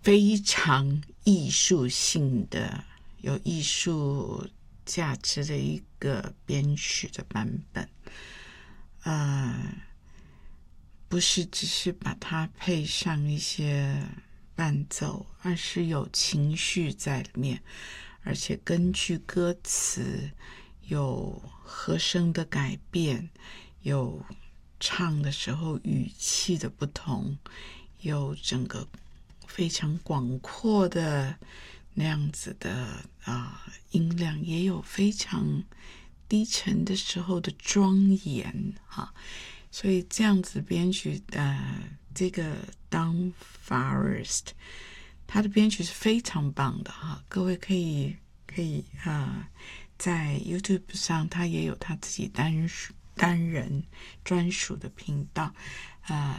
非常艺术性的、有艺术价值的一个编曲的版本。不是只是把它配上一些伴奏，而是有情绪在里面，而且根据歌词有和声的改变，有唱的时候语气的不同，有整个非常广阔的那样子的音量，也有非常低沉的时候的庄严所以这样子编曲这个 Dawn Forest 它的编曲是非常棒的各位可以在 YouTube 上它也有它自己单人专属的频道